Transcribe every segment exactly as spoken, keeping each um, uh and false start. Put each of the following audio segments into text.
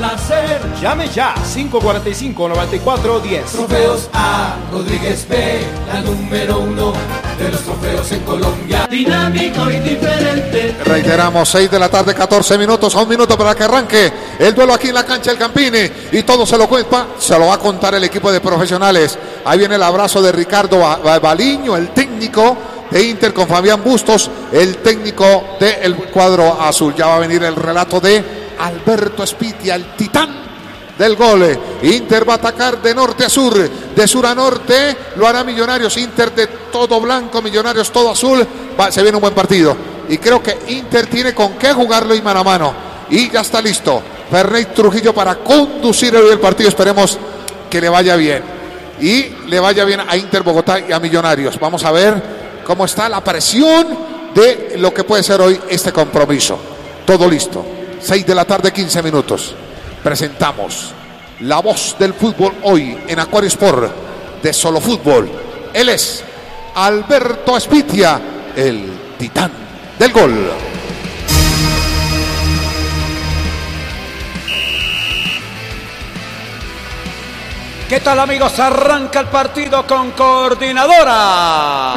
hacer. Llame ya, cinco cuatro cinco, nueve cuatro uno cero. Trofeos A. Rodríguez B, la número uno de los trofeos en Colombia. Dinámico y diferente. Reiteramos, seis de la tarde, catorce minutos, a un minuto para que arranque el duelo aquí en la cancha del Campini. Y todo se lo cuenta, se lo va a contar el equipo de profesionales. Ahí viene el abrazo de Ricardo Baliño, el técnico de Inter, con Fabián Bustos, el técnico del cuadro azul. Ya va a venir el relato de Alberto Spitia, el titán del gol. Inter va a atacar de norte a sur, de sur a norte, lo hará Millonarios. Inter de todo blanco, Millonarios todo azul. Va, se viene un buen partido y creo que Inter tiene con qué jugarlo y mano a mano. Y ya está listo Ferney Trujillo para conducir hoy el partido. Esperemos que le vaya bien y le vaya bien a Inter Bogotá y a Millonarios. Vamos a ver cómo está la presión de lo que puede ser hoy este compromiso. Todo listo. seis de la tarde, quince minutos. Presentamos la voz del fútbol hoy en Acuario Sport de Solo Fútbol. Él es Alberto Spitia, el titán del gol. ¿Qué tal, amigos? Arranca el partido con Coordinadora.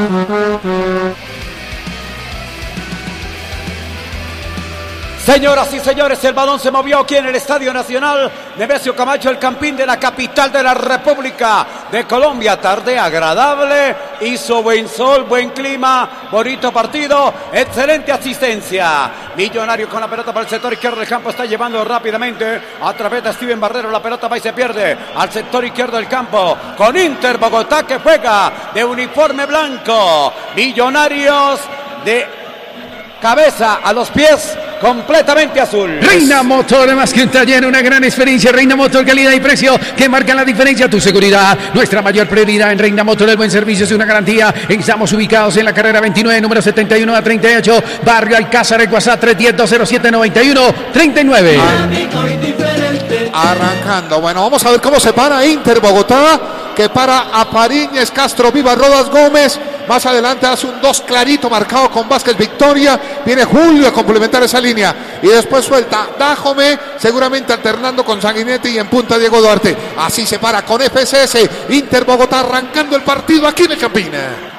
Señoras y señores, el balón se movió aquí en el Estadio Nacional Nemesio Camacho, el Campín de la capital de la República de Colombia. Tarde agradable, hizo buen sol, buen clima, bonito partido, excelente asistencia. Millonario con la pelota para el sector izquierdo del campo, está llevando rápidamente a través de Steven Barrero, la pelota va y se pierde al sector izquierdo del campo, con Inter Bogotá que juega de uniforme blanco. Millonarios de cabeza a los pies completamente azul. Reina Motor, más que un taller, una gran experiencia. Reina Motor, calidad y precio que marcan la diferencia. Tu seguridad, nuestra mayor prioridad en Reina Motor. El buen servicio es una garantía. Estamos ubicados en la carrera veintinueve, número setenta y uno a treinta y ocho, Barrio Alcázar. El WhatsApp tres uno cero, dos cero siete, nueve uno tres nueve. Arrancando, bueno, vamos a ver cómo se para Inter Bogotá, que para a Pariñez, Castro, Viva, Rodas, Gómez. Más adelante hace un dos clarito marcado con Vázquez Victoria. Viene Julio a complementar esa línea. Y después suelta Dájome, seguramente alternando con Sanguinetti, y en punta Diego Duarte. Así se para con F S S. Inter Bogotá arrancando el partido aquí en el Campina.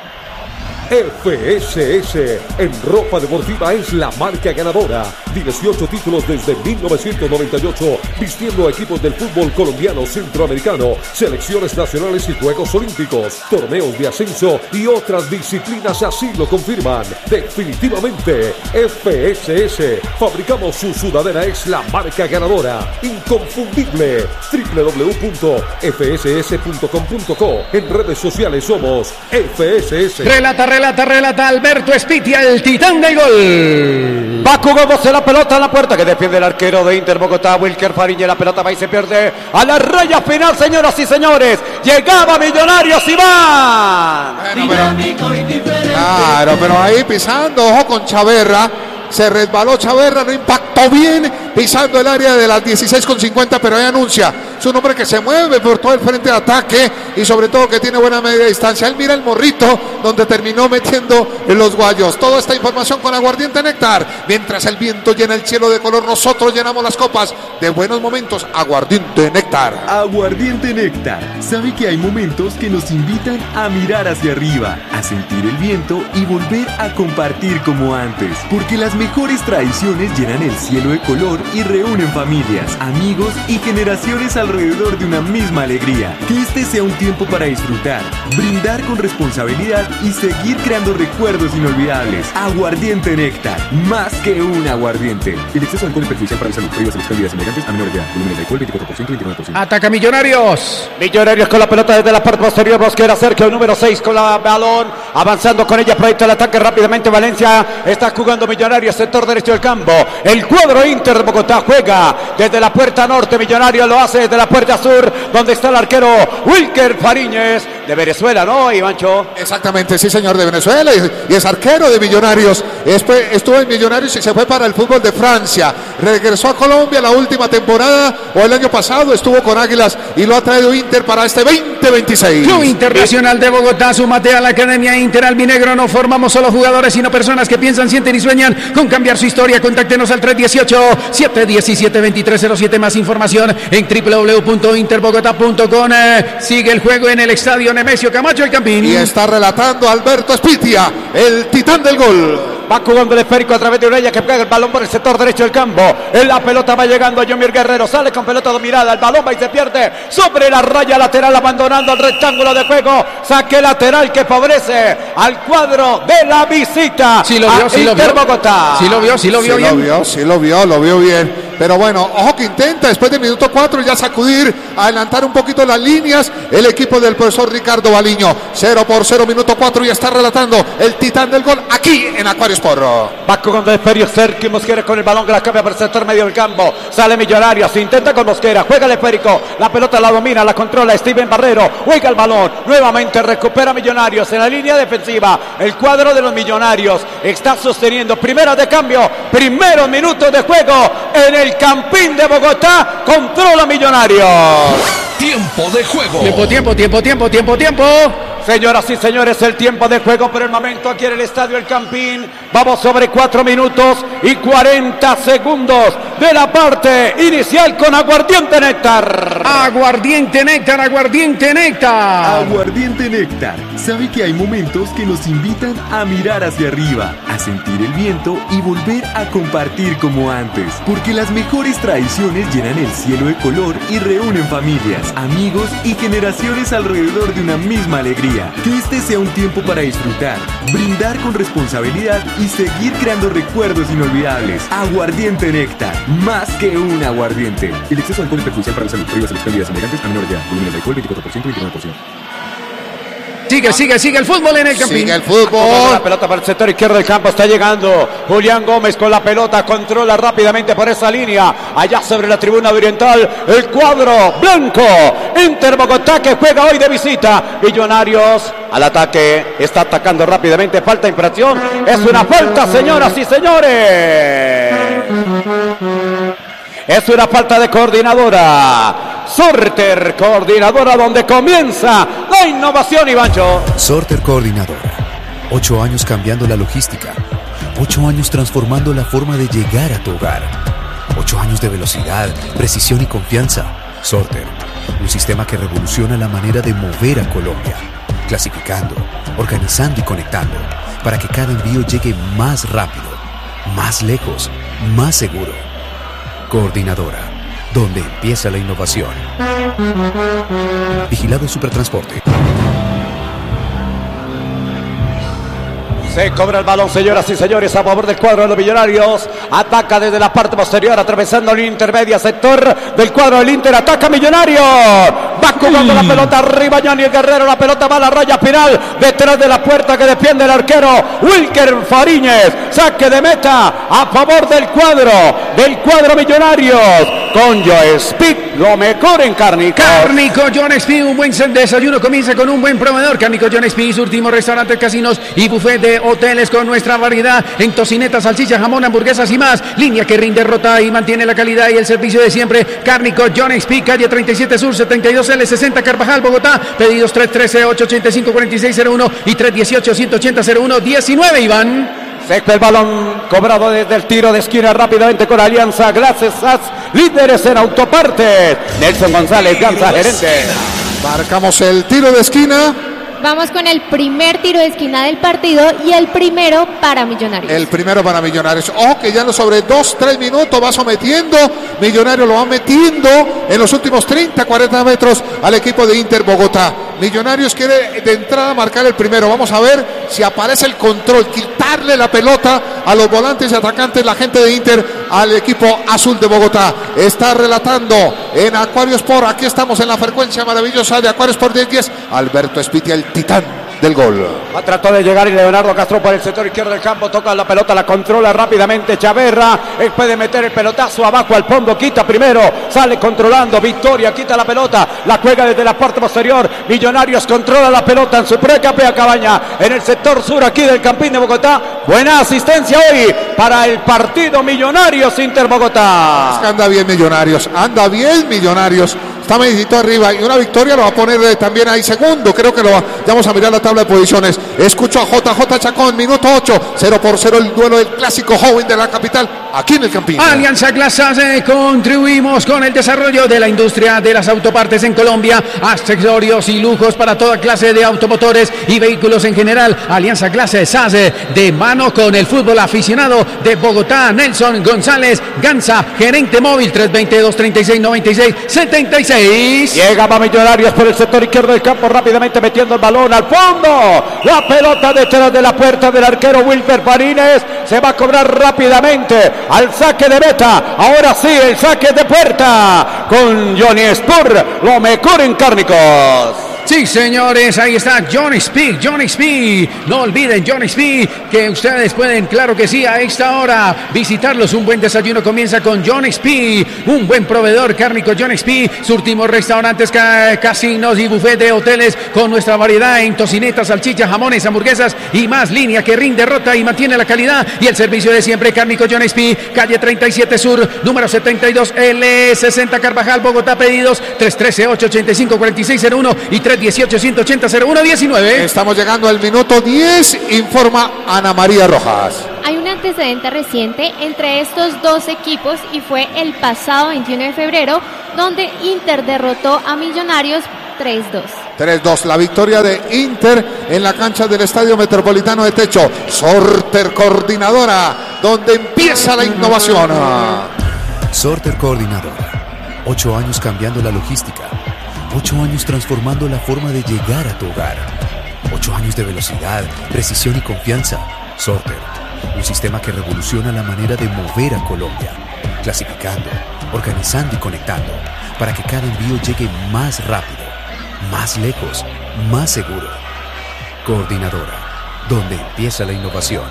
F S S en ropa deportiva es la marca ganadora. dieciocho títulos desde mil novecientos noventa y ocho, vistiendo a equipos del fútbol colombiano, centroamericano, selecciones nacionales y Juegos Olímpicos, torneos de ascenso y otras disciplinas así lo confirman. Definitivamente, F S S. Fabricamos su sudadera, es la marca ganadora. Inconfundible. doble u doble u doble u punto f s s punto com punto co. En redes sociales somos F S S. Relata, relata, relata Alberto Spitia, el titán del gol. Va jugándose la pelota en la puerta que defiende el arquero de Inter Bogotá, Wilker Fariñez. La pelota va y se pierde a la raya final, señoras y señores. Llegaba Millonarios y van. Bueno, pero, claro, pero ahí pisando, ojo con Chaverra. Se resbaló Chaverra, no impactó bien, pisando el área de las dieciséis con cincuenta, pero ahí anuncia. Es un hombre que se mueve por todo el frente de ataque y sobre todo que tiene buena media distancia. Él mira el morrito donde terminó metiendo en los guayos. Toda esta información con Aguardiente Néctar. Mientras el viento llena el cielo de color, nosotros llenamos las copas de buenos momentos. Aguardiente Néctar. Aguardiente Néctar. Sabe que hay momentos que nos invitan a mirar hacia arriba, a sentir el viento y volver a compartir como antes. Porque las mejores tradiciones llenan el cielo de color y reúnen familias, amigos y generaciones alrededor de una misma alegría. Que este sea un tiempo para disfrutar, brindar con responsabilidad y seguir creando recuerdos inolvidables. Aguardiente Néctar, más que un aguardiente. El exceso de alcohol es perjudicial para la salud. Prohíbas las bebidas embriagantes a menores de edad. Volumen de alcohol veinticuatro por ciento, veintinueve por ciento. Ataca Millonarios. Millonarios con la pelota desde la parte posterior. Mosquera cerca, el número seis con la balón, avanzando con ella, proyecta el ataque rápidamente. Valencia está jugando Millonarios, sector derecho del campo. El cuadro Inter de Bogotá juega desde la puerta norte. Millonarios lo hace desde la puerta sur, donde está el arquero Wilker Fariñez. de Venezuela, ¿no, Ivancho? Exactamente, sí, señor, de Venezuela, y, y es arquero de Millonarios. Después estuvo en Millonarios y se fue para el fútbol de Francia. Regresó a Colombia la última temporada, o el año pasado estuvo con Águilas, y lo ha traído Inter para este veinte veintiséis. Club Internacional de Bogotá, súmate a la Academia Inter Albinegro. No formamos solo jugadores, sino personas que piensan, sienten y sueñan con cambiar su historia. Contáctenos al tres dieciocho, siete diecisiete, veintitrés cero siete. Más información en doble u doble u doble u punto interbogotá punto com. Sigue el juego en el estadio Nemesio Camacho El Campín. Y está relatando Alberto Espitia, el titán del gol. Va jugando el esférico a través de Ureña, que pega el balón por el sector derecho del campo. En la pelota va llegando Yomir Guerrero. Sale con pelota dominada. El balón va y se pierde sobre la raya lateral, abandonando el rectángulo de juego. Saque lateral que favorece al cuadro de la visita. Sí lo vio, sí lo vio. Bogotá. Sí lo vio, sí lo vio sí bien. Lo vio, sí lo vio, lo vio bien. Pero bueno, ojo que intenta después del minuto cuatro ya sacudir, adelantar un poquito las líneas el equipo del profesor Ricardo Baliño. Cero por cero, minuto cuatro, y está relatando el titán del gol aquí en Acuario Sport. Va jugando el esférico Sergio Mosquera con el balón que la cambia por el sector medio del campo. Sale Millonarios, intenta con Mosquera, juega el esférico, la pelota la domina, la controla Steven Barrero, juega el balón, nuevamente recupera Millonarios en la línea defensiva. El cuadro de los Millonarios está sosteniendo primera de cambio, primeros minutos de juego en el Campín de Bogotá. Controla Millonarios. Tiempo de juego. Tiempo, tiempo, tiempo, tiempo, tiempo, tiempo. Señoras y señores, el tiempo de juego por el momento aquí en el Estadio El Campín. Vamos sobre cuatro minutos y cuarenta segundos de la parte inicial con Aguardiente Néctar. Aguardiente Néctar, Aguardiente Néctar. Aguardiente Néctar. Sabe que hay momentos que nos invitan a mirar hacia arriba, a sentir el viento y volver a compartir como antes. Porque las mejores tradiciones llenan el cielo de color y reúnen familias, amigos y generaciones alrededor de una misma alegría. Que este sea un tiempo para disfrutar, brindar con responsabilidad y seguir creando recuerdos inolvidables. Aguardiente Néctar, más que un aguardiente. El exceso de alcohol es perjudicial para la salud. Prohíbas las bebidas embriagantes a menores de edad. Volúmenes de alcohol veinticuatro por ciento y veintinueve por ciento. Sigue, sigue, sigue el fútbol en el Campín. Sigue el fútbol. La pelota para el sector izquierdo del campo, está llegando Julián Gómez con la pelota, controla rápidamente por esa línea. Allá sobre la tribuna oriental, el cuadro blanco Inter Bogotá, que juega hoy de visita. Millonarios al ataque, está atacando rápidamente, falta infracción. Es una falta, señoras y señores. Es una falta de coordinadora. Sorter Coordinadora, donde comienza la innovación, Ivancho. Sorter Coordinadora. Ocho años cambiando la logística. Ocho años transformando la forma de llegar a tu hogar. Ocho años de velocidad, precisión y confianza. Sorter. Un sistema que revoluciona la manera de mover a Colombia. Clasificando, organizando y conectando. Para que cada envío llegue más rápido, más lejos, más seguro. Coordinadora, donde empieza la innovación. Vigilado Supertransporte. Se cobra el balón, señoras y señores, a favor del cuadro de los Millonarios. Ataca desde la parte posterior, atravesando la intermedia, sector del cuadro del Inter. Ataca Millonarios. Va jugando la pelota arriba, Johnny Guerrero. La pelota va a la raya final, detrás de la puerta que defiende el arquero Wilker Fariñez. Saque de meta a favor del cuadro, del cuadro Millonarios. Con Joe Speed, lo mejor en Cárnico. Cárnico John Speed, un buen desayuno comienza con un buen proveedor. Cárnico John Speed, su último restaurante, casinos y buffet de hoteles con nuestra variedad en tocinetas, salchicha, jamón, hamburguesas y más. Línea que rinde rota y mantiene la calidad y el servicio de siempre. Cárnico John Speed, calle treinta y siete Sur, setenta y dos L sesenta, Carvajal, Bogotá. Pedidos tres uno tres, ocho ocho cinco, cuatro seis cero uno y tres uno ocho, uno ocho cero cero uno diecinueve, Iván. Seca el balón, cobrado desde el tiro de esquina rápidamente con Alianza. Gracias a líderes en autopartes. Nelson González, Ganza, gerente. Marcamos el tiro de esquina. Vamos con el primer tiro de esquina del partido y el primero para Millonarios. El primero para Millonarios. Ojo que ya no sobre dos, tres minutos va sometiendo. Millonarios lo va metiendo en los últimos treinta, cuarenta metros al equipo de Inter Bogotá. Millonarios quiere de entrada marcar el primero. Vamos a ver si aparece el control, quitarle la pelota a los volantes y atacantes, la gente de Inter, al equipo azul de Bogotá. Está relatando en Acuario Sport. Aquí estamos en la frecuencia maravillosa de Acuario Sport diez diez. Alberto Espitia, el titán del gol. Trató de llegar y Leonardo Castro por el sector izquierdo del campo, toca la pelota, la controla rápidamente Chaverra, él puede meter el pelotazo abajo al fondo, quita primero, sale controlando, Victoria quita la pelota, la juega desde la parte posterior, Millonarios controla la pelota en su precapea Cabaña, en el sector sur aquí del Campín de Bogotá, buena asistencia hoy para el partido Millonarios Inter Bogotá. Es que anda bien Millonarios, anda bien Millonarios. Está medito arriba y una victoria lo va a poner eh, también ahí segundo. Creo que lo va, vamos a mirar la tabla de posiciones. Escucho a J J Chacón, minuto ocho, cero por cero el duelo del clásico joven de la capital, aquí en el Campín. Alianza Clase, contribuimos con el desarrollo de la industria de las autopartes en Colombia, accesorios y lujos para toda clase de automotores y vehículos en general. Alianza Clase SASE, de mano con el fútbol aficionado de Bogotá. Nelson González Ganza, gerente móvil, tres dos dos, dos tres seis, nueve seis, siete seis. Llega para Millonarios por el sector izquierdo del campo, rápidamente metiendo el balón al fondo. La pelota detrás de la puerta del arquero Wilber Farines. Se va a cobrar rápidamente al saque de meta. Ahora sí, el saque de puerta con Johnny Spur, lo mejor en Cárnicos. Sí, señores, ahí está Johnny Speak, Johnny Speak. No olviden, Johnny Speak, que ustedes pueden, claro que sí, a esta hora visitarlos. Un buen desayuno comienza con Johnny Speak, un buen proveedor cárnico Johnny Speak. Surtimos restaurantes, ca casinos y buffet de hoteles con nuestra variedad en tocinetas, salchichas, jamones, hamburguesas y más. Línea que rinde, rota y mantiene la calidad y el servicio de siempre. Cárnico Johnny Speak, calle treinta y siete Sur, número setenta y dos L sesenta Carvajal, Bogotá. Pedidos tres uno tres, ocho ocho cinco, cuatro seis cero uno y tres uno ocho, uno ocho cero, cero uno diecinueve. Estamos llegando al minuto diez, informa Ana María Rojas. Hay un antecedente reciente entre estos dos equipos y fue el pasado veintiuno de febrero, donde Inter derrotó a Millonarios tres dos. tres dos, la victoria de Inter en la cancha del Estadio Metropolitano de Techo. Sorter Coordinadora, donde empieza la innovación. Sorter Coordinadora, ocho años cambiando la logística. Ocho años transformando la forma de llegar a tu hogar. Ocho años de velocidad, precisión y confianza. Sorter, un sistema que revoluciona la manera de mover a Colombia. Clasificando, organizando y conectando, para que cada envío llegue más rápido, más lejos, más seguro. Coordinadora, donde empieza la innovación.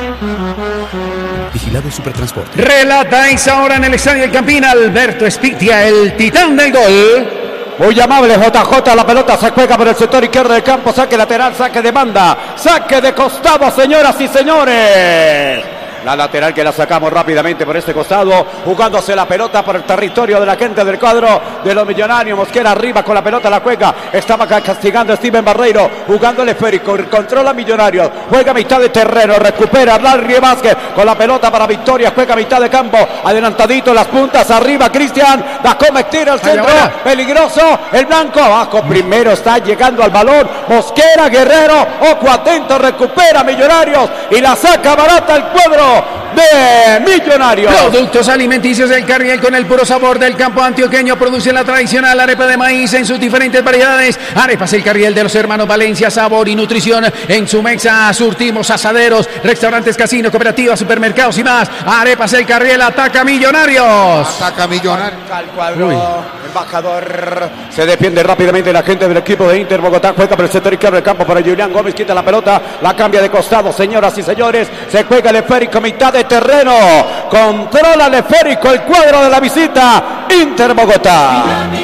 Vigilado Supertransporte. Relata a esa hora en el Estadio del Campín Alberto Espitia, el titán del gol. Muy amable J J, la pelota se juega por el sector izquierdo del campo, saque lateral, saque de banda, saque de costado, señoras y señores. La lateral que la sacamos rápidamente por este costado, jugándose la pelota por el territorio de la gente del cuadro de los Millonarios. Mosquera arriba con la pelota, la juega, estaba castigando a Steven Barreiro, jugando el esférico, controla Millonarios, juega mitad de terreno, recupera Larry Vázquez con la pelota para Victoria, juega mitad de campo, adelantadito las puntas, arriba Cristian, Dacome tira al centro, vaya, vaya. Peligroso, el blanco abajo, primero está llegando al balón, Mosquera, Guerrero, ojo atento, recupera Millonarios y la saca barata el cuadro de Millonarios. Productos alimenticios del Carriel con el puro sabor del campo antioqueño. Produce la tradicional arepa de maíz en sus diferentes variedades. Arepas el Carriel de los hermanos Valencia, sabor y nutrición en su mesa. Surtimos asaderos, restaurantes, casinos, cooperativas, supermercados y más. Arepas el Carriel, ataca Millonarios. Ataca Millonarios. Al cuadro, el embajador se defiende rápidamente la gente del equipo de Inter Bogotá. Juega por el sector izquierdo del campo para Julián Gómez, quita la pelota, la cambia de costado, señoras y señores. Se juega el esférico, mitad de terreno, controla el esférico el cuadro de la visita Inter Bogotá.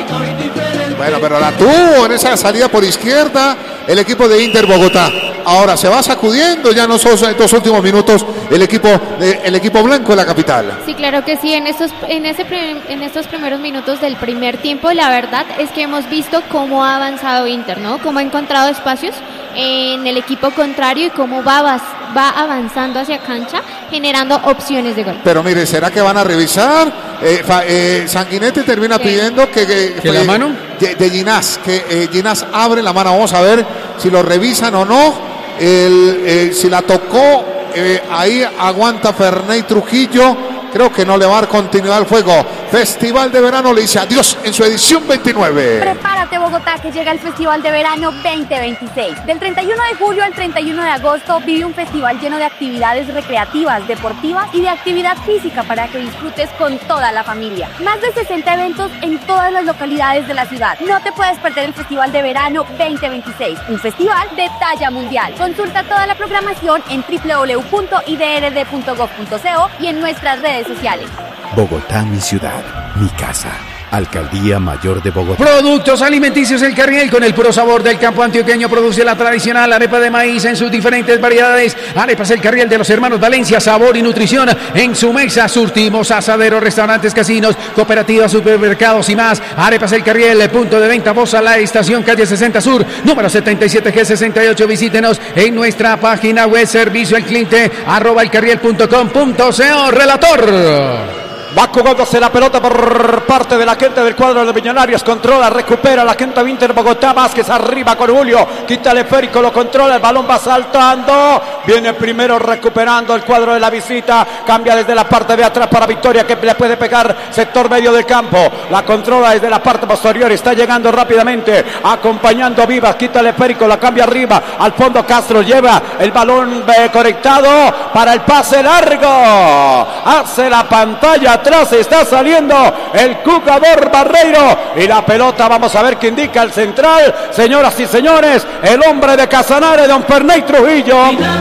Bueno, pero la tuvo en esa salida por izquierda el equipo de Inter Bogotá. Ahora se va sacudiendo ya no son estos últimos minutos el equipo de, el equipo blanco de la capital. Sí, claro que sí, en estos en ese en estos primeros minutos del primer tiempo la verdad es que hemos visto cómo ha avanzado Inter, ¿no? Cómo ha encontrado espacios en el equipo contrario y cómo va, va avanzando hacia cancha generando opciones de gol. Pero mire, ¿será que van a revisar? Eh, eh, Sanguinetti termina ¿Qué? pidiendo que, que, ¿Que la mano? De, de Ginás, que eh, Ginás abre la mano. Vamos a ver si lo revisan o no. El, eh, si la tocó, eh, ahí aguanta Ferney Trujillo. Creo que no le va a dar continuidad al juego. Festival de Verano le dice adiós en su edición veintinueve. Prepárate, Bogotá, que llega el Festival de Verano veinte veintiséis. Del treinta y uno de julio al treinta y uno de agosto vive un festival lleno de actividades recreativas, deportivas y de actividad física para que disfrutes con toda la familia. Más de sesenta eventos en todas las localidades de la ciudad. No te puedes perder el Festival de Verano veinte veintiséis, un festival de talla mundial. Consulta toda la programación en doble u doble u doble u punto i d r d punto gov punto co y en nuestras redes sociales. Bogotá, mi ciudad, mi casa. Alcaldía Mayor de Bogotá. Productos alimenticios El Carriel, con el puro sabor del campo antioqueño, produce la tradicional arepa de maíz en sus diferentes variedades. Arepas El Carriel de los hermanos Valencia, sabor y nutrición en su mesa. Surtimos asaderos, restaurantes, casinos, cooperativas, supermercados y más. Arepas El Carriel, punto de venta Voz a la estación, calle sesenta Sur, número setenta y siete G sesenta y ocho. Visítenos en nuestra página web, servicio al cliente, arroba elcarriel punto com punto co. Relator. Va jugándose la pelota por parte de la gente del cuadro de Millonarios. Controla, recupera la gente de Inter Bogotá. Vázquez arriba con Julio. Quita el esférico, lo controla. El balón va saltando. Viene primero recuperando el cuadro de la visita. Cambia desde la parte de atrás para Victoria, que le puede pegar sector medio del campo. La controla desde la parte posterior. Está llegando rápidamente. Acompañando Vivas. Quita el esférico, la cambia arriba. Al fondo Castro lleva el balón eh, conectado para el pase largo. Hace la pantalla. Atrás está saliendo el jugador Barreiro y la pelota, vamos a ver qué indica el central. Señoras y señores, el hombre de Casanare, don Ferney Trujillo.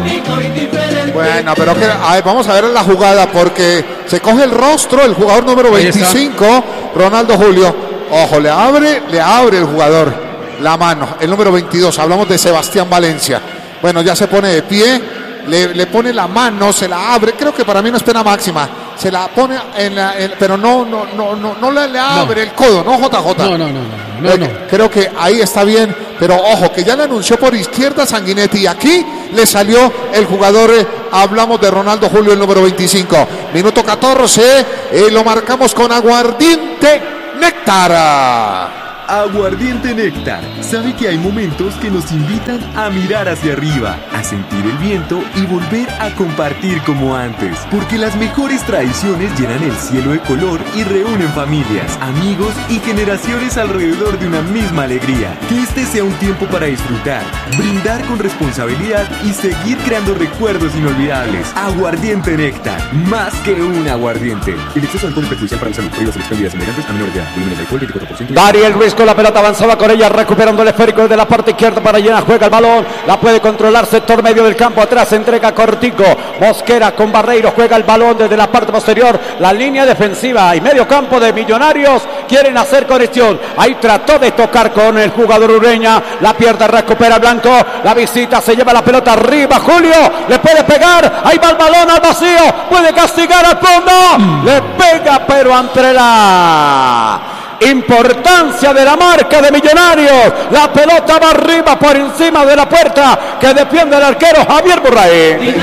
Bueno, pero que, a ver, vamos a ver la jugada porque se coge el rostro el jugador número veinticinco, Ronaldo Julio. Ojo, le abre, le abre el jugador la mano, el número veintidós. Hablamos de Sebastián Valencia. Bueno, ya se pone de pie, le, le pone la mano, se la abre. Creo que para mí no es pena máxima. Se la pone en la, en, pero no, no, no, no, no le, le abre no. el codo, ¿no, J J? No, no, no, no, no, no. Creo que ahí está bien, pero ojo, que ya le anunció por izquierda Sanguinetti y aquí le salió el jugador, eh, hablamos de Ronaldo Julio, el número veinticinco. Minuto catorce, eh, lo marcamos con aguardiente Néctar. Aguardiente Néctar sabe que hay momentos que nos invitan a mirar hacia arriba, a sentir el viento y volver a compartir como antes, porque las mejores tradiciones llenan el cielo de color y reúnen familias, amigos y generaciones alrededor de una misma alegría. Que este sea un tiempo para disfrutar, brindar con responsabilidad y seguir creando recuerdos inolvidables. Aguardiente Néctar, más que un aguardiente. El exceso de alcohol es perjudicial para la salud. Prohíbas las bebidas inmigrantes a menores de edad. Volumen de alcohol veinticuatro por ciento. Dariel Ruiz con la pelota avanzaba con ella, recuperando el esférico desde la parte izquierda para Llena, juega el balón, la puede controlar sector medio del campo, atrás entrega cortico, Mosquera con Barreiro, juega el balón desde la parte posterior, la línea defensiva y medio campo de Millonarios quieren hacer conexión, ahí trató de tocar con el jugador Ureña, la pierde, recupera Blanco, la visita, se lleva la pelota arriba, Julio, le puede pegar, ahí va el balón al vacío, puede castigar al fondo, le pega pero entre la importancia de la marca de Millonarios, la pelota va arriba por encima de la puerta que defiende el arquero Javier Burray.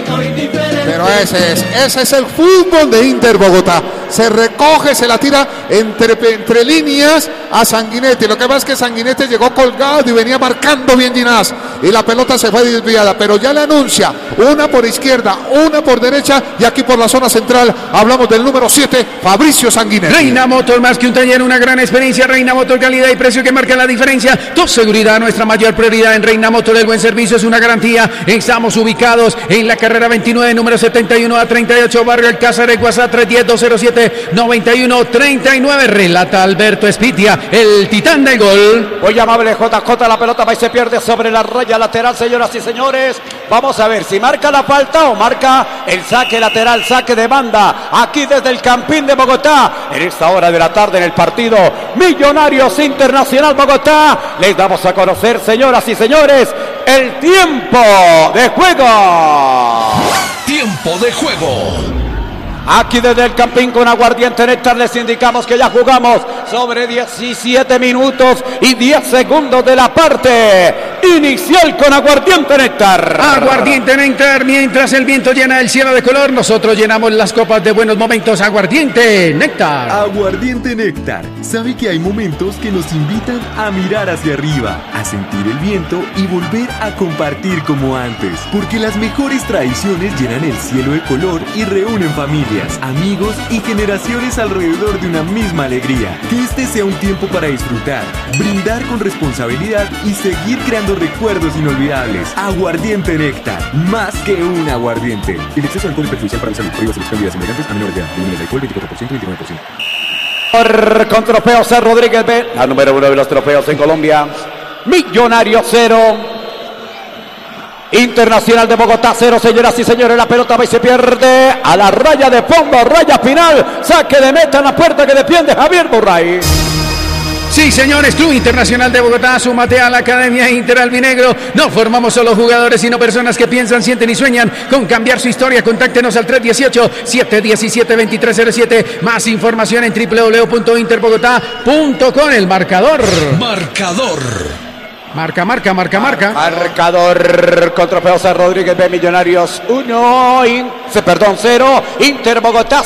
Pero ese es, ese es el fútbol de Inter Bogotá. Se recoge, se la tira entre, entre líneas a Sanguinetti. Lo que pasa es que Sanguinetti llegó colgado y venía marcando bien Ginás. Y la pelota se fue desviada, pero ya le anuncia una por izquierda, una por derecha y aquí por la zona central hablamos del número siete, Fabricio Sanguinetti. Reina Motor, más que un taller, una gran experiencia. Reina Motor, calidad y precio que marcan la diferencia. Tu seguridad, nuestra mayor prioridad en Reina Motor. El buen servicio es una garantía. Estamos ubicados en la carrera veintinueve, número setenta y uno a treinta y ocho, barrio Alcázar, WhatsApp tres uno cero, dos cero siete, nueve uno tres nueve. Relata Alberto Espitia, el titán del gol. Muy amable J J, la pelota va y se pierde sobre la raya lateral, señoras y señores. Vamos a ver si marca la falta o marca el saque lateral, saque de banda, aquí desde el Campín de Bogotá, en esta hora de la tarde en el partido Millonarios Internacional Bogotá. Les damos a conocer, señoras y señores, el tiempo de juego. Tiempo de juego. Aquí desde el Campín con Aguardiente Néctar les indicamos que ya jugamos sobre diecisiete minutos y diez segundos de la parte inicial con Aguardiente Néctar. Aguardiente Néctar, mientras el viento llena el cielo de color, nosotros llenamos las copas de buenos momentos. Aguardiente Néctar. Aguardiente Néctar sabe que hay momentos que nos invitan a mirar hacia arriba, a sentir el viento y volver a compartir como antes, porque las mejores tradiciones llenan el cielo de color y reúnen familias, familias, amigos y generaciones alrededor de una misma alegría. Que este sea un tiempo para disfrutar, brindar con responsabilidad y seguir creando recuerdos inolvidables. Aguardiente Néctar, más que un aguardiente. El exceso de alcohol es perjudicial para la salud. Prohíbas las bebidas embriagantes a menores de edad. Volúmenes de alcohol veinticuatro por ciento y veintinueve por ciento. Con trofeo C. Rodríguez B, la número uno de los trofeos en Colombia. Millonarios cero. Internacional de Bogotá cero, señoras y señores. La pelota va y se pierde a la raya de fondo, raya final. Saque de meta en la puerta que defiende Javier Burray. Sí, señores, Club Internacional de Bogotá, súmate a la Academia Inter Albinegro. No formamos solo jugadores, sino personas que piensan, sienten y sueñan con cambiar su historia. Contáctenos al tres uno ocho, siete uno siete, dos tres cero siete. Más información en doble u doble u doble u punto interbogotá punto com. El marcador. Marcador. Marca, marca, marca, marca. Marcador con trofeo C. Rodríguez B, Millonarios uno, in, perdón, cero, Inter Bogotá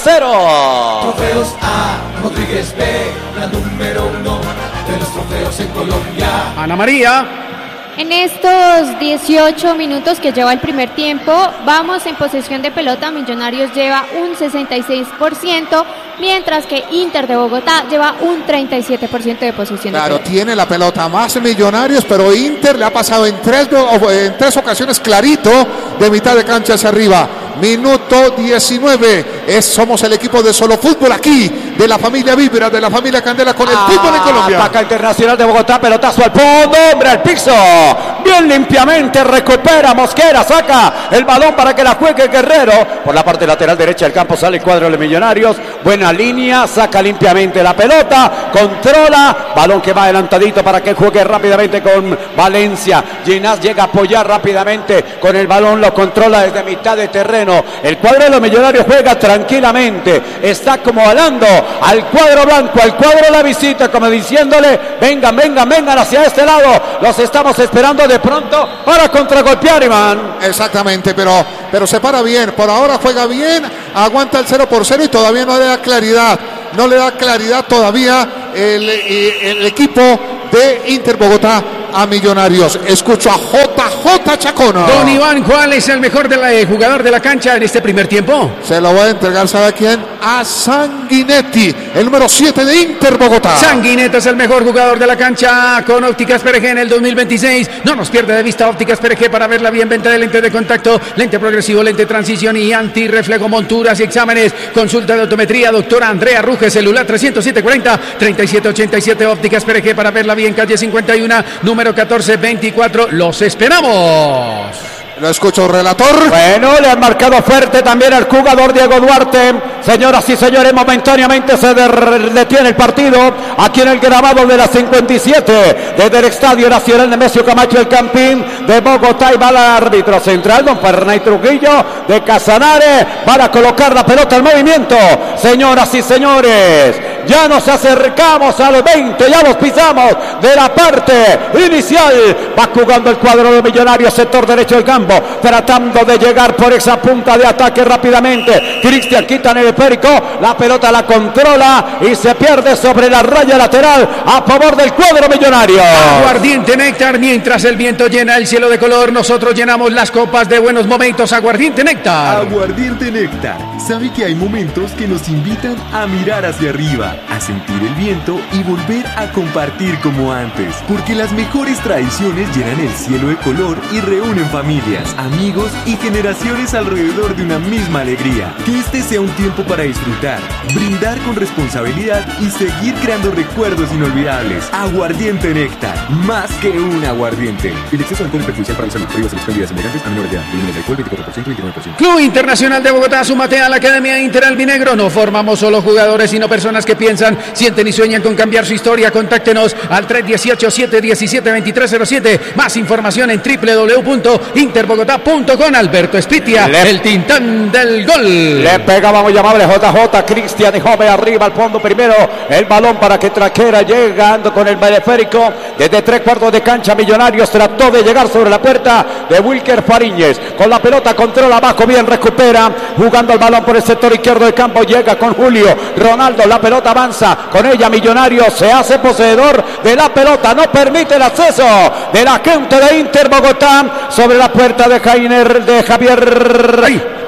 cero. Trofeos A, Rodríguez B, la número uno de los trofeos en Colombia. Ana María. En estos dieciocho minutos que lleva el primer tiempo, vamos en posesión de pelota. Millonarios lleva un sesenta y seis por ciento, mientras que Inter de Bogotá lleva un treinta y siete por ciento de posesión. Claro, de pelota. tiene la pelota más Millonarios, pero Inter le ha pasado en tres, en tres ocasiones clarito de mitad de cancha hacia arriba. Minuto diecinueve. Es, somos el equipo de Solo Fútbol aquí, de la familia Vibra, de la familia Candela con el ah, fútbol en Colombia. Ataca Internacional de Bogotá, pelotazo al fondo, hombre al piso. Bien limpiamente recupera Mosquera, saca el balón para que la juegue Guerrero. Por la parte lateral derecha del campo sale el cuadro de Millonarios. Buena línea, saca limpiamente la pelota, controla, balón que va adelantadito para que juegue rápidamente con Valencia. Ginás llega a apoyar rápidamente con el balón, lo controla desde mitad de terreno. El cuadro de los Millonarios juega tranquilamente, está como hablando al cuadro blanco, al cuadro de la visita, como diciéndole, vengan, vengan, vengan hacia este lado, los estamos esperando de pronto para contragolpear, Iván. Exactamente, pero, pero se para bien, por ahora juega bien, aguanta el cero por cero y todavía no le da claridad, no le da claridad todavía el, el equipo de Inter Bogotá a Millonarios. Escucho a J J Chacona. Don Iván, ¿cuál es el mejor de la, eh, jugador de la cancha en este primer tiempo? Se lo voy a entregar, ¿sabe a quién? A Sanguinetti, el número siete de Inter Bogotá. Sanguinetti es el mejor jugador de la cancha con Ópticas P R G en el dos mil veintiséis. No nos pierda de vista Ópticas P R G para verla bien. Venta de lente de contacto, lente progresivo, lente transición y antirreflejo, monturas y exámenes. Consulta de autometría, doctora Andrea Ruge, celular trescientos siete cuarenta, treinta y siete ochenta y siete. Ópticas P R G para verla bien, calle cincuenta y uno, número catorce veinticuatro. Los esperamos. Lo escucho, relator. Bueno, le han marcado fuerte también al jugador Diego Duarte. Señoras y señores, momentáneamente se detiene el partido aquí en el grabado de la cincuenta y siete desde el Estadio Nacional Nemesio Camacho, el Campín de Bogotá, y va el árbitro central, don Fernay Trujillo de Casanare, para colocar la pelota en movimiento. Señoras y señores, ya nos acercamos a los veinte, ya los pisamos de la parte inicial. Va jugando el cuadro de Millonarios, sector derecho del campo, tratando de llegar por esa punta de ataque rápidamente. Cristian quita en el esférico, la pelota la controla y se pierde sobre la raya lateral a favor del cuadro Millonario. Aguardiente Néctar, mientras el viento llena el cielo de color, nosotros llenamos las copas de buenos momentos. Aguardiente Néctar. Aguardiente Néctar. Sabe que hay momentos que nos invitan a mirar hacia arriba, a sentir el viento y volver a compartir como antes. Porque las mejores tradiciones llenan el cielo de color y reúnen familias, amigos y generaciones alrededor de una misma alegría. Que este sea un tiempo para disfrutar, brindar con responsabilidad y seguir creando recuerdos inolvidables. Aguardiente Néctar, más que un aguardiente. El exceso de alcohol es perjudicial para la salud. Prohíbas las bebidas embriagantes a menores de edad. Volúmenes de alcohol veinticuatro por ciento y veintinueve por ciento. Club Internacional de Bogotá, súmate a la Academia Inter Albinegro. No formamos solo jugadores, sino personas que piensan, sienten y sueñan con cambiar su historia. Contáctenos al tres uno ocho, siete uno siete, dos tres cero siete. Más información en doble u doble u doble u punto interbogotá punto com. Alberto Espitia, Le... el tintán del gol. Le pega, vamos, llamable J J. Cristian y Jove arriba al fondo primero. El balón para que Traquera, llegando con el periférico desde tres cuartos de cancha. Millonarios trató de llegar sobre la puerta de Wilker Fariñez. Con la pelota controla abajo, bien recupera. Jugando el balón por el sector izquierdo del campo. Llega con Julio Ronaldo. La pelota avanza. Con ella Millonarios se hace poseedor de la pelota. No permite el acceso de la gente de Inter Bogotá sobre la puerta de Jainer, de Javier. Ay.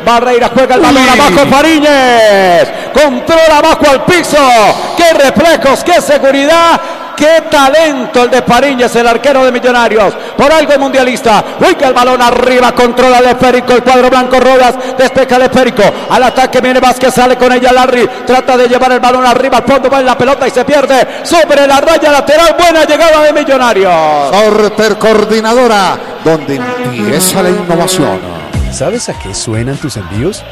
Barreira juega el balón abajo, Fariñez. Controla abajo al piso. ¡Qué reflejos, qué seguridad! ¡Qué talento el de Fariñez, el arquero de Millonarios! Por algo el mundialista. Ubica el balón arriba, controla el esférico, el cuadro blanco, Rodas, despeja el esférico. Al ataque viene Vázquez, sale con ella Larry. Trata de llevar el balón arriba, al fondo va en la pelota y se pierde sobre la raya lateral. Buena llegada de Millonarios. Sorter Coordinadora, donde empieza la innovación. ¿Sabes a qué suenan tus envíos?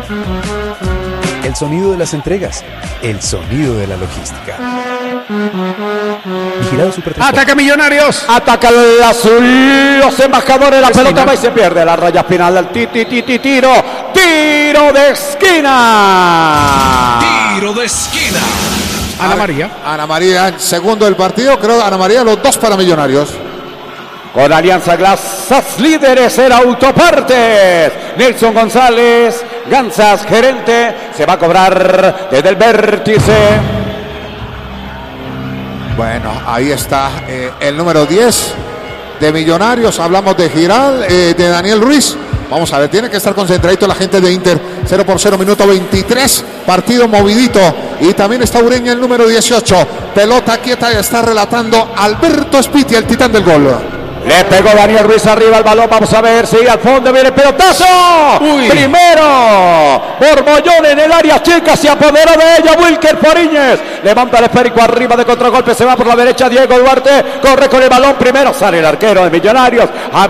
El sonido de las entregas, el sonido de la logística. Vigilado Supertransporte. ¡Ataca Millonarios! Ataca el azul, los embajadores, la Esquina. pelota va y se pierde. La raya final del titi, titi, tiro. Tiro de esquina. Tiro de esquina. Ana María. Ana María, segundo del partido, creo Ana María, los dos para Millonarios. Con Alianza Glasas, líderes en autopartes. Nelson González, Gansas, gerente, se va a cobrar desde el vértice. Bueno, ahí está eh, el número diez de Millonarios. Hablamos de Giral, eh, de Daniel Ruiz. Vamos a ver, tiene que estar concentradito la gente de Inter. cero por cero, minuto veintitrés. Partido movidito. Y también está Ureña, el número dieciocho. Pelota quieta y está relatando Alberto Spiti, el titán del gol. Le pegó Daniel Ruiz arriba el balón. Vamos a ver, sigue al fondo, viene el pelotazo. Uy. Primero, Borbollón en el área chica, se apoderó de ella Wilker Fariñez. Levanta el esférico arriba de contragolpe, se va por la derecha Diego Duarte. Corre con el balón, primero sale el arquero de Millonarios,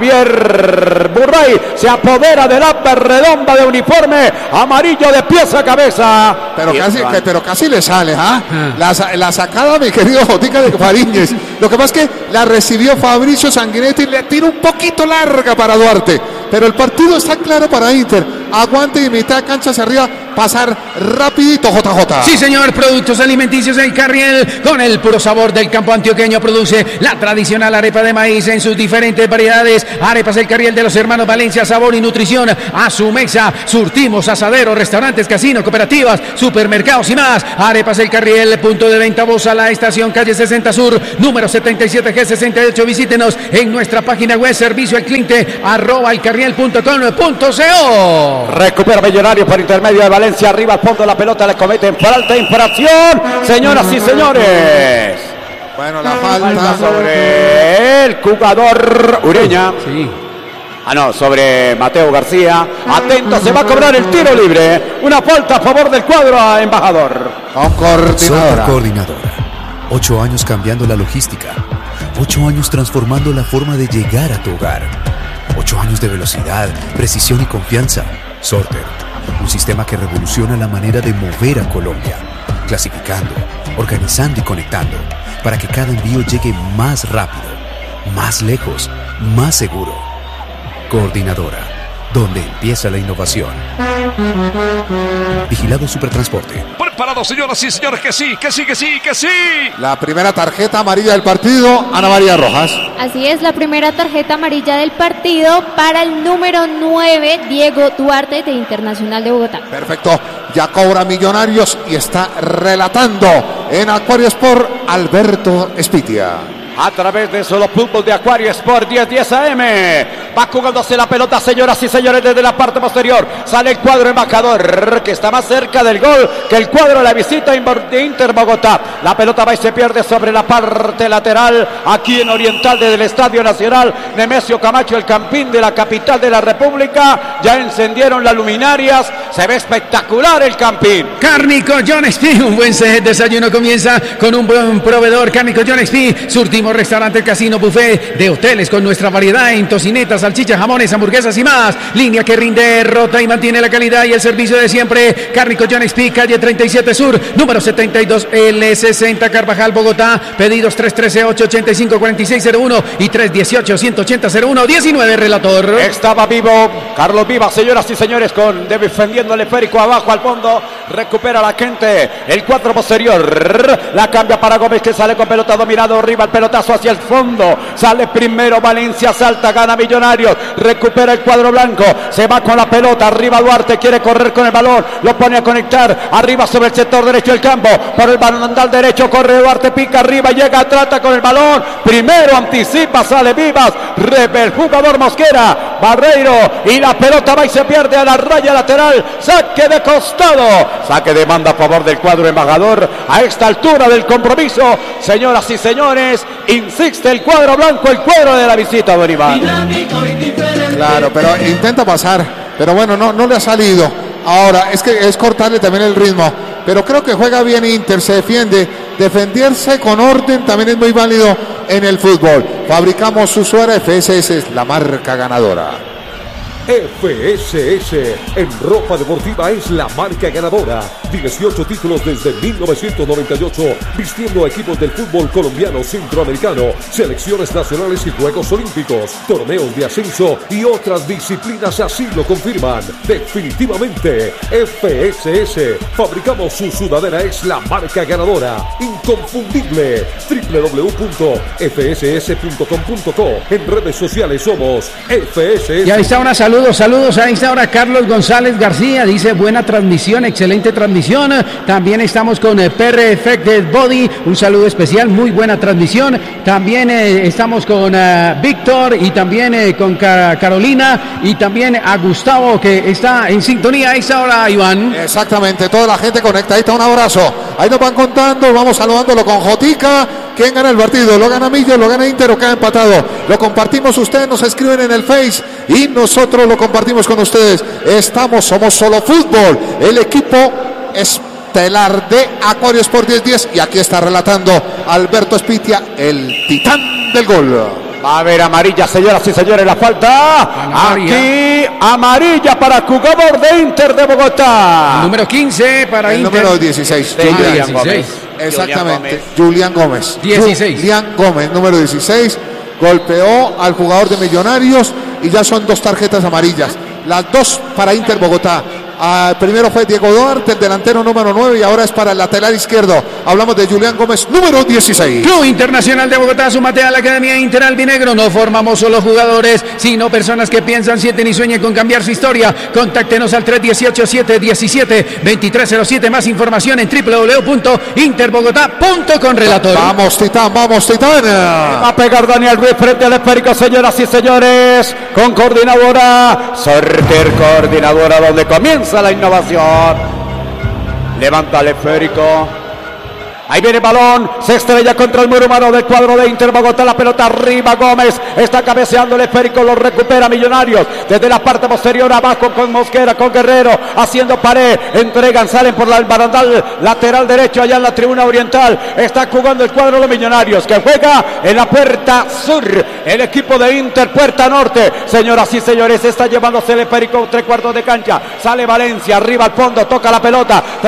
Javier Burray. Se apodera del upper redonda de uniforme amarillo de pies a cabeza. Pero Y casi, esto- que- pero casi le sale, ¿ah? La, sa- la sacada, mi querido Jotica de Fariñez. Lo que pasa es que la recibió Fabricio Sanguinetti y le tira un poquito larga para Duarte. Pero el partido está claro para Inter. Aguante y mitad de cancha hacia arriba. Pasar rapidito, J J. Sí, señor, productos alimenticios El Carriel, con el puro sabor del campo antioqueño, produce la tradicional arepa de maíz en sus diferentes variedades. Arepas El Carriel de los hermanos Valencia, sabor y nutrición a su mesa. Surtimos asaderos, restaurantes, casinos, cooperativas, supermercados y más. Arepas El Carriel, punto de venta Voz a la estación, calle sesenta Sur, número setenta y siete G sesenta y ocho. Visítenos en nuestra página web, servicio al cliente, arroba elcarriel punto com punto co. Recupera Millonarios por intermedio de Valencia, arriba al fondo la pelota, le cometen falta, infracción, señoras y señores. Bueno, la Falta falta. sobre el jugador Ureña. Sí. Ah, no, sobre Mateo García. Atento, se va a cobrar el tiro libre. Una falta a favor del cuadro a embajador. Con Sorter Coordinadora. Coordinadora. Ocho años cambiando la logística. Ocho años transformando la forma de llegar a tu hogar. Ocho años de velocidad, precisión y confianza. Sorter, un sistema que revoluciona la manera de mover a Colombia. Clasificando, organizando y conectando, para que cada envío llegue más rápido, más lejos, más seguro. Coordinadora, donde empieza la innovación. Vigilado Supertransporte. Preparados, señoras y señores, que sí, que sí, que sí, que sí. La primera tarjeta amarilla del partido, Ana María Rojas. Así es, la primera tarjeta amarilla del partido para el número nueve, Diego Duarte, de Internacional de Bogotá. Perfecto. Ya cobra Millonarios y está relatando en Acuario Sport Alberto Espitia. A través de Solo Fútbol de Acuario Sport diez diez A M. Va jugándose la pelota, señoras y señores, desde la parte posterior. Sale el cuadro embajador, que está más cerca del gol que el cuadro de la visita de Inter Bogotá. La pelota va y se pierde sobre la parte lateral, aquí en Oriental del Estadio Nacional. Nemesio Camacho, el campín de la capital de la República. Ya encendieron las luminarias. Se ve espectacular el campín. Cárnico John Expi, un buen desayuno comienza con un buen proveedor. Cárnico John Expi, surtimos restaurante, casino, buffet de hoteles con nuestra variedad en tocinetas, salchichas, jamones, hamburguesas y más. Línea que rinde, rota y mantiene la calidad y el servicio de siempre. Cárnico John Expi, calle treinta y siete Sur, número setenta y dos L sesenta, Carvajal, Bogotá. Pedidos tres uno tres, ocho ocho cinco, cuatro seis cero uno y tres uno ocho, uno ocho cero uno, diecinueve, relator. Estaba vivo Carlos Vivas, señoras y señores, con defendiendo el esférico abajo al fondo. Recupera la gente. El cuatro posterior. La cambia para Gómez, que sale con pelota dominado. Arriba el pelota pelotazo hacia el fondo, sale primero Valencia, salta, gana Millonarios, recupera el cuadro blanco, se va con la pelota, arriba Duarte, quiere correr con el balón, lo pone a conectar, arriba sobre el sector derecho del campo, por el bandal derecho, corre Duarte, pica arriba, llega, trata con el balón, primero anticipa, sale Vivas, rebe el jugador Mosquera, Barreiro, y la pelota va y se pierde a la raya lateral, saque de costado, saque de banda a favor del cuadro embajador, a esta altura del compromiso, señoras y señores, insiste el cuadro blanco, el cuadro de la visita, don Iván. Claro, pero intenta pasar, pero bueno, no, no le ha salido. Ahora, es que es cortarle también el ritmo, pero creo que juega bien Inter, se defiende, defenderse con orden también es muy válido en el fútbol. Fabricamos su suera, F S S es la marca ganadora. F S S en ropa deportiva es la marca ganadora. dieciocho títulos desde mil novecientos noventa y ocho, vistiendo a equipos del fútbol colombiano, centroamericano, selecciones nacionales y Juegos Olímpicos, torneos de ascenso y otras disciplinas así lo confirman. Definitivamente, F S S, fabricamos su sudadera, es la marca ganadora, inconfundible. doble u doble u doble u punto f s s punto com punto co. En redes sociales somos F S S. Y ahí está una salud. Saludos, saludos, ahí está ahora Carlos González García, dice buena transmisión, excelente transmisión. También estamos con eh, Perfected Body, un saludo especial, muy buena transmisión. También eh, estamos con uh, Víctor y también eh, con Car Carolina y también a Gustavo que está en sintonía a esta hora, Iván. Exactamente, toda la gente conectadita, un abrazo. Ahí nos van contando, vamos saludándolo con Jotica. ¿Quién gana el partido? ¿Lo gana Millo, lo gana Inter o queda empatado? Lo compartimos, ustedes nos escriben en el Face y nosotros lo compartimos con ustedes. Estamos, somos Solo Fútbol, el equipo estelar de Acuario Sport diez diez, y aquí está relatando Alberto Espitia, el titán del gol. Va a haber amarilla, señoras y señores, la falta. Amarilla. Aquí, amarilla para jugador de Inter de Bogotá. El número quince para el Inter. Número dieciséis. De Julián dieciséis. Gómez. Exactamente. Julián Gómez. dieciséis. Julián Gómez, número dieciséis. Golpeó al jugador de Millonarios y ya son dos tarjetas amarillas. Las dos para Inter Bogotá. Uh, primero fue Diego Duarte, el delantero número nueve, y ahora es para el lateral izquierdo. Hablamos de Julián Gómez, número dieciséis. Club Internacional de Bogotá, súmate a la Academia Inter Albinegro. No formamos solo jugadores, sino personas que piensan, sienten y sueñan con cambiar su historia. Contáctenos al tres uno ocho, siete uno siete, dos tres cero siete. Más información en doble u doble u doble u punto interbogotá punto com. Relator. Vamos, Titán, vamos, Titán. Va a pegar Daniel Ruiz frente al esférico, señoras y señores. Con coordinadora, Sorter coordinadora, donde comienza la innovación. Levanta el esférico. Ahí viene el balón, se estrella contra el muro humano del cuadro de Inter Bogotá, la pelota arriba, Gómez está cabeceando el esférico, lo recupera Millonarios, desde la parte posterior abajo con Mosquera, con Guerrero, haciendo pared, entregan, salen por la barandal lateral derecho, allá en la tribuna oriental, está jugando el cuadro de Millonarios, que juega en la puerta sur, el equipo de Inter, puerta norte, señoras y señores, está llevándose el esférico, tres cuartos de cancha, sale Valencia, arriba al fondo, toca la pelota,